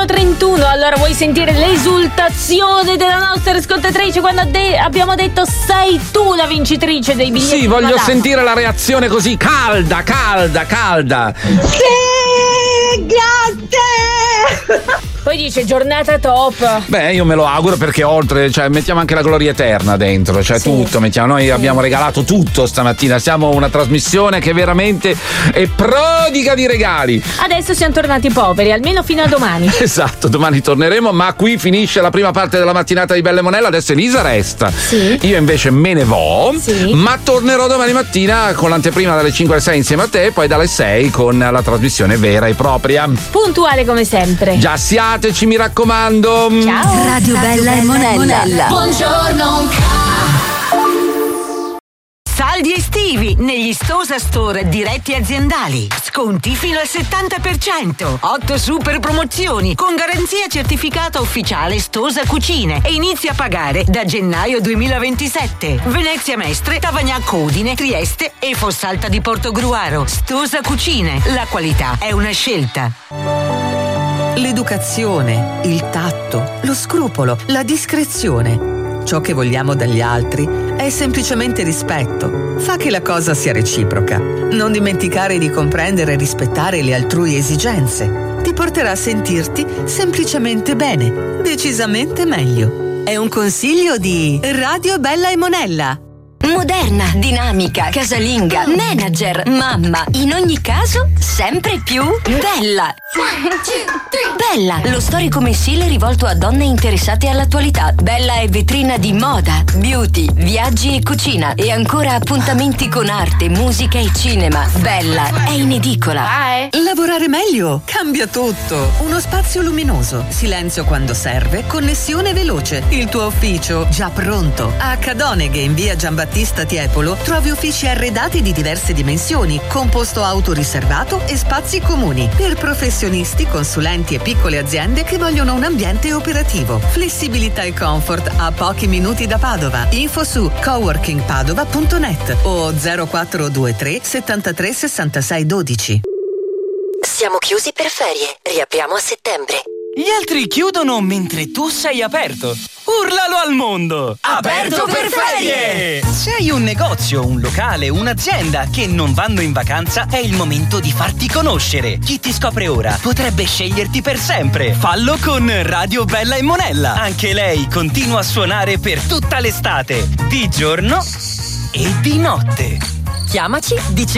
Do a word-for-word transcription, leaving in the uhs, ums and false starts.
trentuno. Allora, vuoi sentire l'esultazione della nostra ascoltatrice quando de- abbiamo detto sei tu la vincitrice dei biglietti? Sì, voglio Madame. sentire la reazione così calda, calda, calda. Sì, grazie. Poi dice giornata top. Beh, io me lo auguro, perché oltre, cioè, mettiamo anche la gloria eterna dentro, cioè Sì. tutto, mettiamo, noi sì. abbiamo regalato tutto stamattina, siamo una trasmissione che veramente è prodiga di regali. Adesso siamo tornati poveri, almeno fino a domani. Esatto, domani torneremo, ma qui finisce la prima parte della mattinata di Bella e Monella, adesso Elisa resta. Sì. Io invece me ne vo, sì. ma tornerò domani mattina con l'anteprima dalle cinque alle sei insieme a te, e poi dalle sei con la trasmissione vera e propria. Puntuale come sempre. Già siateci, mi raccomando. Ciao. Radio Bella e Monella. Buongiorno. Saldi estivi negli Stosa Store diretti aziendali. Sconti fino al settanta per cento. otto super promozioni con garanzia certificata ufficiale Stosa Cucine e inizia a pagare da gennaio duemilaventisette. Venezia Mestre, Tavagnacco Udine, Trieste e Fossalta di Portogruaro. Stosa Cucine. La qualità è una scelta. L'educazione, il tatto, lo scrupolo, la discrezione. Ciò che vogliamo dagli altri è semplicemente rispetto. Fa che la cosa sia reciproca. Non dimenticare di comprendere e rispettare le altrui esigenze. Ti porterà a sentirti semplicemente bene, decisamente meglio. È un consiglio di Radio Bella e Monella. Moderna, dinamica, casalinga, manager, mamma. In ogni caso, sempre più bella. Bella, lo storico mensile rivolto a donne interessate all'attualità. Bella è vetrina di moda, beauty, viaggi e cucina. E ancora appuntamenti con arte, musica e cinema. Bella è in edicola. Lavorare meglio cambia tutto. Uno spazio luminoso, silenzio quando serve, connessione veloce. Il tuo ufficio già pronto. A Cadoneghe in via Giambattista Tiepolo trovi uffici arredati di diverse dimensioni, con posto auto riservato e spazi comuni per professionisti, consulenti e piccole aziende che vogliono un ambiente operativo. Flessibilità e comfort a pochi minuti da Padova. Info su coworking padova punto net o zero quattro due tre settantatré sessantasei dodici. Siamo chiusi per ferie. Riapriamo a settembre. Gli altri chiudono mentre tu sei aperto. Urlalo al mondo! Aperto per ferie! Se hai un negozio, un locale, un'azienda che non vanno in vacanza, è il momento di farti conoscere. Chi ti scopre ora potrebbe sceglierti per sempre. Fallo con Radio Bella e Monella. Anche lei continua a suonare per tutta l'estate, di giorno e di notte. Chiamaci, dici